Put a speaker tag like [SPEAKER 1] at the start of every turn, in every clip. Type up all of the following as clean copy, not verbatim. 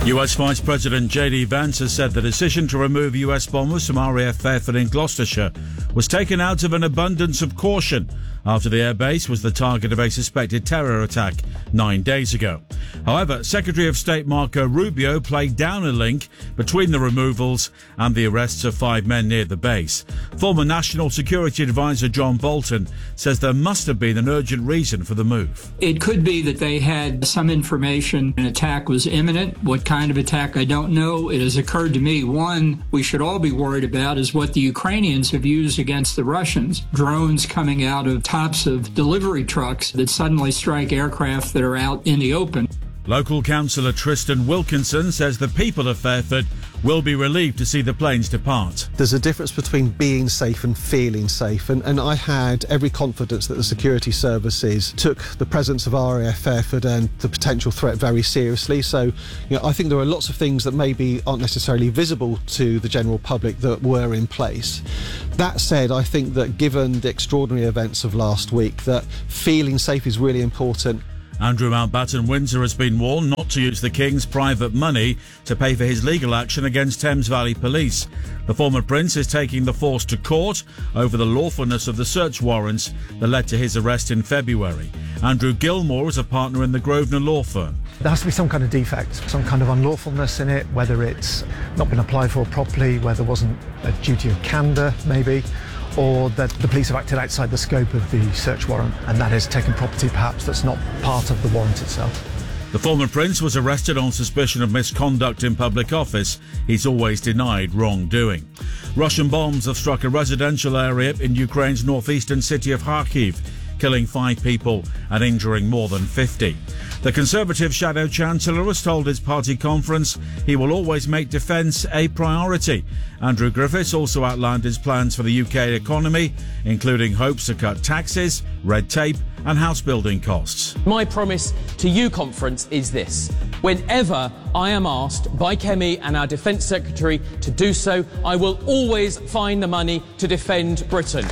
[SPEAKER 1] US Vice President J.D. Vance has said the decision to remove US bombers from RAF Fairford in Gloucestershire was taken out of an abundance of caution after the airbase was the target of a suspected terror attack 9 days ago. However, Secretary of State Marco Rubio played down a link between the removals and the arrests of 5 men near the base. Former National Security Advisor John Bolton says there must have been an urgent reason for the move.
[SPEAKER 2] It could be that they had some information an attack was imminent. What kind of attack, I don't know. It has occurred to me, one we should all be worried about is what the Ukrainians have used against the Russians. Drones coming out of tops of delivery trucks that suddenly strike aircraft that are out in the open.
[SPEAKER 1] Local councillor Tristan Wilkinson says the people of Fairford will be relieved to see the planes depart.
[SPEAKER 3] There's a difference between being safe and feeling safe, and I had every confidence that the security services took the presence of RAF Fairford and the potential threat very seriously. So, I think there are lots of things that maybe aren't necessarily visible to the general public that were in place. That said, I think that given the extraordinary events of last week, that feeling safe is really important.
[SPEAKER 1] Andrew Mountbatten Windsor has been warned not to use the King's private money to pay for his legal action against Thames Valley Police. The former Prince is taking the force to court over the lawfulness of the search warrants that led to his arrest in February. Andrew Gilmore is a partner in the Grosvenor law firm.
[SPEAKER 4] There has to be some kind of defect, some kind of unlawfulness in it, whether it's not been applied for properly, whether there wasn't a duty of candour, maybe, or that the police have acted outside the scope of the search warrant, and that is taken property perhaps that's not part of the warrant itself.
[SPEAKER 1] The former Prince was arrested on suspicion of misconduct in public office. He's always denied wrongdoing. Russian bombs have struck a residential area in Ukraine's northeastern city of Kharkiv, killing 5 people and injuring more than 50. The Conservative Shadow Chancellor has told his party conference he will always make defence a priority. Andrew Griffiths also outlined his plans for the UK economy, including hopes to cut taxes, red tape and house building costs.
[SPEAKER 5] My promise to you, conference, is this. Whenever I am asked by Kemi and our Defence Secretary to do so, I will always find the money to defend Britain.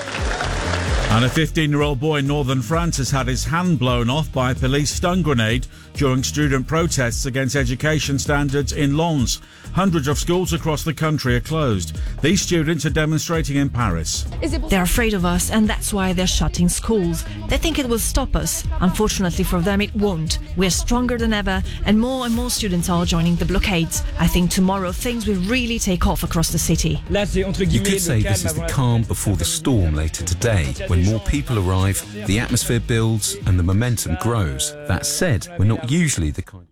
[SPEAKER 1] And a 15-year-old boy in northern France has had his hand blown off by a police stun grenade during student protests against education standards in Lens. Hundreds of schools across the country are closed. These students are demonstrating in Paris.
[SPEAKER 6] They're afraid of us, and that's why they're shutting schools. They think it will stop us. Unfortunately for them, it won't. We're stronger than ever, and more students are joining the blockades. I think tomorrow things will really take off across the city.
[SPEAKER 7] You could say this is the calm before the storm later today. When more people arrive, the atmosphere builds and the momentum grows. That said, we're not usually the kind...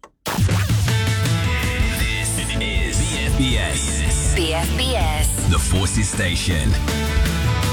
[SPEAKER 8] This is BFBS. The Forces Station.